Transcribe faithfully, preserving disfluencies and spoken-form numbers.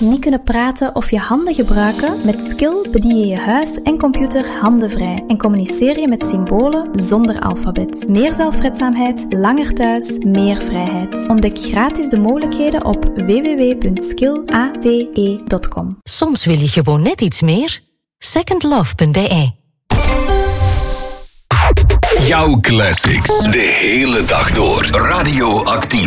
niet kunnen praten of je handen gebruiken? Met Skill bedien je je huis en computer handenvrij en communiceer je met symbolen zonder alfabet. Meer zelfredzaamheid, langer thuis, meer vrijheid. Ontdek gratis de mogelijkheden op w w w punt skill ate punt com. Soms wil je gewoon net iets meer. second love punt b e. Jouw classics. De hele dag door. Radioactief.